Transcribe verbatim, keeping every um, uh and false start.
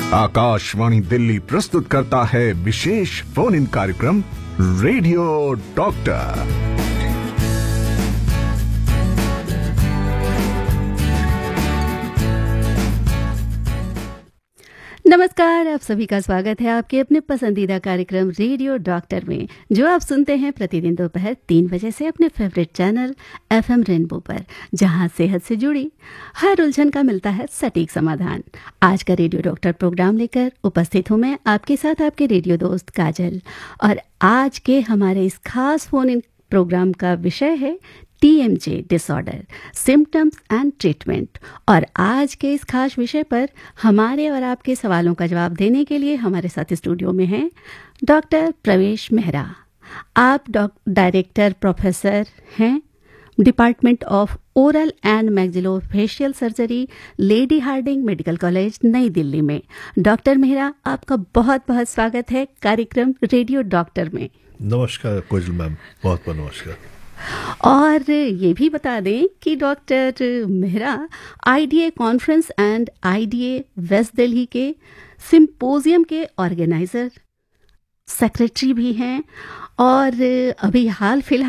आकाशवाणी दिल्ली प्रस्तुत करता है विशेष फोन इन कार्यक्रम रेडियो डॉक्टर। नमस्कार, आप सभी का स्वागत है आपके अपने पसंदीदा कार्यक्रम रेडियो डॉक्टर में, जो आप सुनते हैं प्रतिदिन दोपहर तीन बजे से अपने फेवरेट चैनल एफएम रेनबो पर, जहां सेहत से जुड़ी हर उलझन का मिलता है सटीक समाधान। आज का रेडियो डॉक्टर प्रोग्राम लेकर उपस्थित हूं मैं आपके साथ आपके रेडियो दोस्त काजल, और आज के हमारे इस खास फोन इन प्रोग्राम का विषय है TMJ disorder, symptoms and treatment. और आज के इस खास विषय पर हमारे और आपके सवालों का जवाब देने के लिए हमारे साथ स्टूडियो में हैं डॉक्टर प्रवेश मेहरा। आप डायरेक्टर प्रोफेसर हैं department of oral and maxillofacial surgery, lady Hardinge medical college, नई दिल्ली में। डॉक्टर मेहरा, आपका बहुत बहुत स्वागत है कार्यक्रम रेडियो डॉक्टर में। नमस्कार कोजल मैम, बहुत बहुत नमस्कार। और ये भी बता दें कि doctor Mehra IDA conference and IDA waste Delhi के सिम्पोजियम के ऑर्गेनाइजर, सेक्रेटरी भी हैं, और अभी हाल फिलहाल